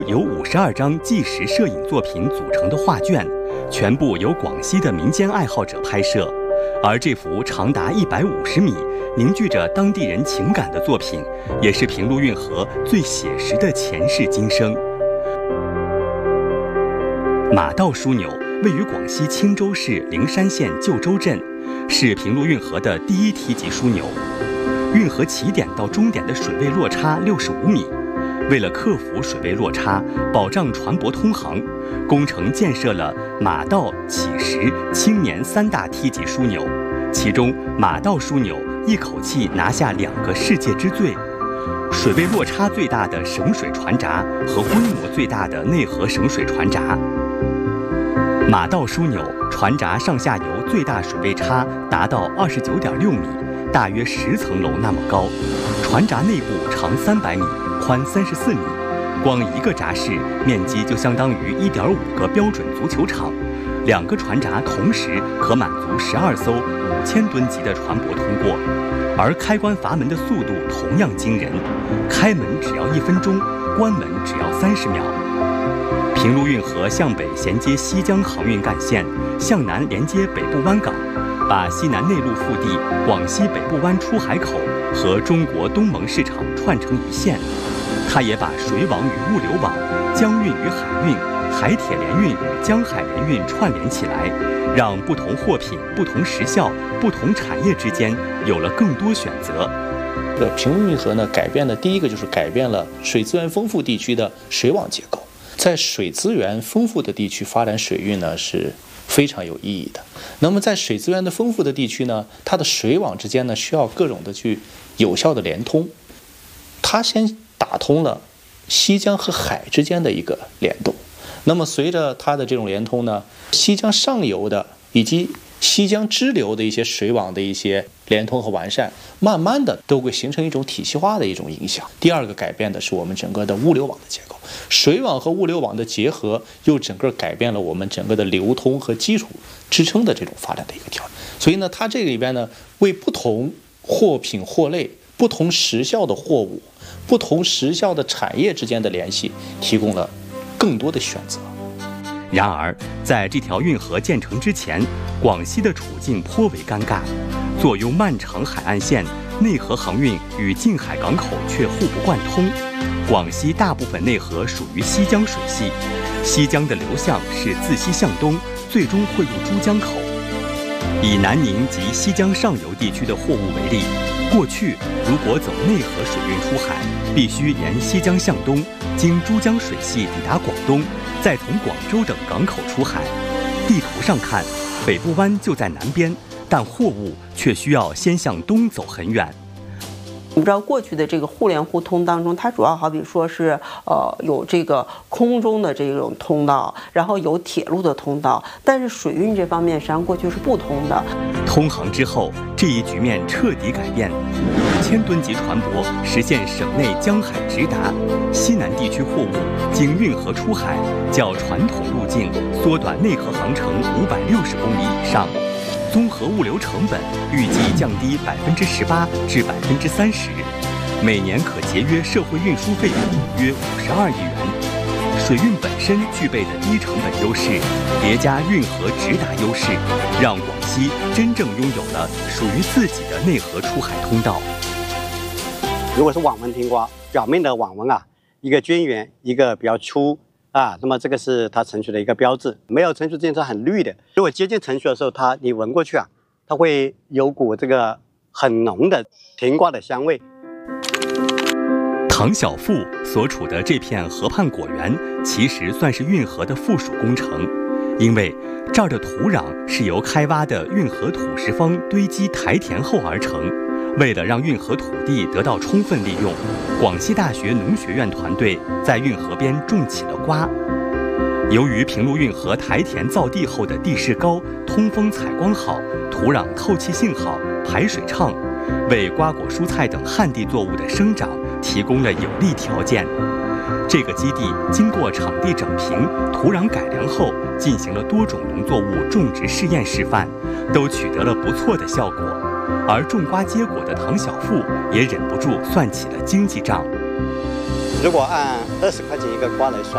由52张纪实摄影作品组成的画卷，全部由广西的民间爱好者拍摄。而这幅长达150米、凝聚着当地人情感的作品，也是平陆运河最写实的前世今生。马道枢纽位于广西钦州市灵山县旧州镇，是平陆运河的第一梯级枢纽。运河起点到终点的水位落差65米。为了克服水位落差，保障船舶通航，工程建设了马道、乞石、青年3大梯级枢纽。其中，马道枢纽一口气拿下2个世界之最：水位落差最大的省水船闸和规模最大的内河省水船闸。马道枢纽船闸上下游最大水位差达到29.6米，大约10层楼那么高。船闸内部长300米。宽34米，光一个闸室面积就相当于1.5个标准足球场，2个船闸同时可满足12艘5000吨级的船舶通过，而开关阀门的速度同样惊人，开门只要1分钟，关门只要30秒。平陆运河向北衔接西江航运干线，向南连接北部湾港，把西南内陆腹地广西北部湾出海口和中国东盟市场串成一线。它也把水网与物流网、江运与海运、海铁联运与江海联运串联起来，让不同货品、不同时效、不同产业之间有了更多选择。 平陆运河呢，改变的第一个就是改变了水资源丰富地区的水网结构。在水资源丰富的地区发展水运呢，是非常有意义的。那么在水资源的丰富的地区呢，它的水网之间呢，需要各种的去有效的连通。它先打通了西江和海之间的一个联动，那么随着它的这种连通呢，西江上游的以及西江支流的一些水网的一些连通和完善，慢慢的都会形成一种体系化的一种影响。第二个改变的是我们整个的物流网的结构，水网和物流网的结合，又整个改变了我们整个的流通和基础支撑的这种发展的一个条件。所以呢，它这个里边呢，为不同货品货类、不同时效的货物、不同时效的产业之间的联系，提供了更多的选择。 然而，在这条运河建成之前，广西的处境颇为尴尬。坐拥漫长海岸线，内河航运与近海港口却互不贯通。广西大部分内河属于西江水系，西江的流向是自西向东，最终汇入珠江口。以南宁及西江上游地区的货物为例，过去如果走内河水运出海，必须沿西江向东，经珠江水系抵达广东，再从广州等港口出海。地图上看，北部湾就在南边，但货物却需要先向东走很远。 我们知道过去的这个互联互通当中，它主要好比说是有这个空中的这种通道，然后有铁路的通道，但是水运这方面实际上过去是不通的。 通航之后，这一局面彻底改变，5000吨级船舶实现省内江海直达，西南地区货物经运河出海，较传统路径缩短内河航程560公里以上。综合物流成本预计降低18%至30%，每年可节约社会运输费用约52亿元。水运本身具备的低成本优势，叠加运河直达优势，让广西真正拥有了属于自己的内河出海通道。 如果是网纹停瓜，表面的网纹啊，一个尖圆，一个比较粗。那么这个是它成熟的一个标志。没有成熟之前它很绿的，如果接近成熟的时候，你闻过去啊，它会有股这个很浓的甜瓜的香味。 唐小富所处的这片河畔果园，其实算是运河的附属工程，因为这儿的土壤是由开挖的运河土石方堆积台填后而成。为了让运河土地得到充分利用，广西大学农学院团队在运河边种起了瓜。由于平陆运河台填造地后的地势高、通风采光好、土壤透气性好、排水畅，为瓜果蔬菜等旱地作物的生长提供了有利条件。这个基地经过场地整平、土壤改良后，进行了多种农作物种植试验示范，都取得了不错的效果。而种瓜结果的唐小富也忍不住算起了经济账。 如果按20块钱一个瓜来算，